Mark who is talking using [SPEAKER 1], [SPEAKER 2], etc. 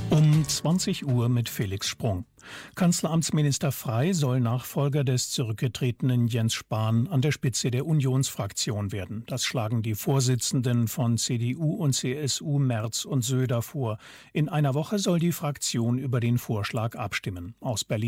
[SPEAKER 1] Um 20 Uhr mit Felix Sprung. Kanzleramtsminister Frey soll Nachfolger des zurückgetretenen Jens Spahn an der Spitze der Unionsfraktion werden. Das schlagen die Vorsitzenden von CDU und CSU Merz und Söder vor. In einer Woche soll die Fraktion über den Vorschlag abstimmen. Aus Berlin